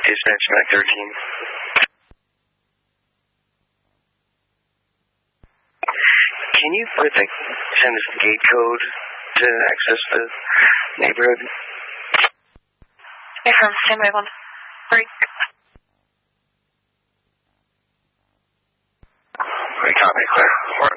Dispatch 913. Can you send us the gate code to access the neighborhood? Affirm, standby 1. Break. Copy, clear.